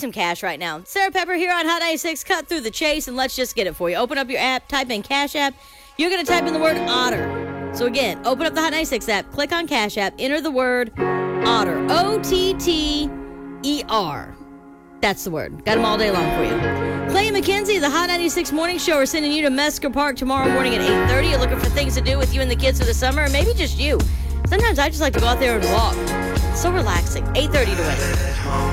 some cash right now. Sarah Pepper here on Hot 96. Cut through the chase and let's just get it for you. Open up your app, type in Cash App. You're going to type in the word Otter. So again, open up the Hot 96 app, click on Cash App, enter the word Otter. O-T-T-E-R. That's the word. Got them all day long for you. Clay and McKenzie, the Hot 96 Morning Show, are sending you to Mesker Park tomorrow morning at 8:30. You're looking for things to do with you and the kids for the summer, or maybe just you. Sometimes I just like to go out there and walk. It's so relaxing. 8:30 to win.